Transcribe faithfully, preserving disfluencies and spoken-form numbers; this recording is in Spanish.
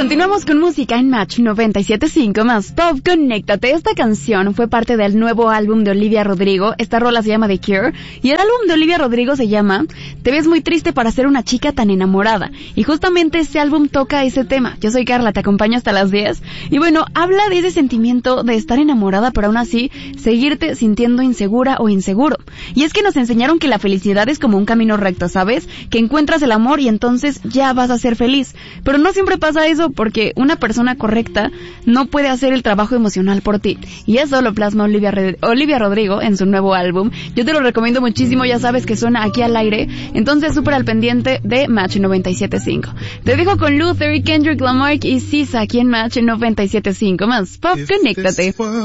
Continuamos con música en Match noventa y siete punto cinco más Pop. Conéctate. Esta canción fue parte del nuevo álbum de Olivia Rodrigo. Esta rola se llama The Cure y el álbum de Olivia Rodrigo se llama Te ves muy triste para ser una chica tan enamorada. Y justamente este álbum toca ese tema. Yo soy Carla, te acompaño hasta las diez. Y bueno, habla de ese sentimiento de estar enamorada, pero aún así seguirte sintiendo insegura o inseguro. Y es que nos enseñaron que la felicidad es como un camino recto, ¿sabes? Que encuentras el amor y entonces ya vas a ser feliz. Pero no siempre pasa eso, porque una persona correcta no puede hacer el trabajo emocional por ti. Y eso lo plasma Olivia, Re- Olivia Rodrigo en su nuevo álbum. Yo te lo recomiendo muchísimo, ya sabes que suena aquí al aire. Entonces súper al pendiente de Match noventa y siete punto cinco. Te dejo con Luther y Kendrick Lamar y Sisa aquí en Match noventa y siete punto cinco más Pop. Conéctate.